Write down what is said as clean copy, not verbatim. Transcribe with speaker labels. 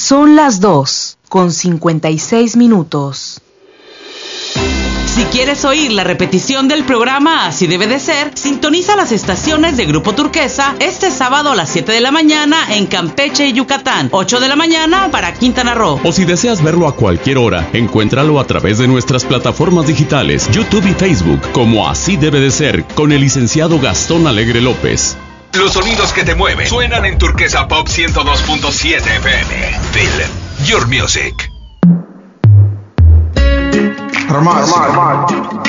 Speaker 1: Son las 2:56.
Speaker 2: Si quieres oír la repetición del programa Así Debe de Ser, sintoniza las estaciones de Grupo Turquesa este sábado a las 7 de la mañana en Campeche y Yucatán, 8 de la mañana para Quintana Roo.
Speaker 3: O si deseas verlo a cualquier hora, encuéntralo a través de nuestras plataformas digitales, YouTube y Facebook, como Así Debe de Ser, con el licenciado Gastón Alegre López.
Speaker 4: Los sonidos que te mueven suenan en Turquesa Pop 102.7 FM. Feel your music.
Speaker 5: Armar.